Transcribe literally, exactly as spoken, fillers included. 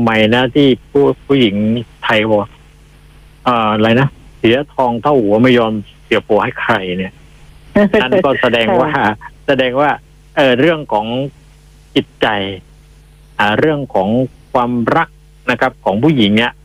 ำไมนะที่ผู้ผู้หญิงไทยบอกอ่าอะไรนะเสียทองเท่าหัวไม่ยอมเสียผัวให้ใครเนี่ยนั่นก็แสดงว่าแสดงว่าเออเรื่องของจิตใจอ่าเรื่องของความรักนะครับของผู้หญิงเนี่ย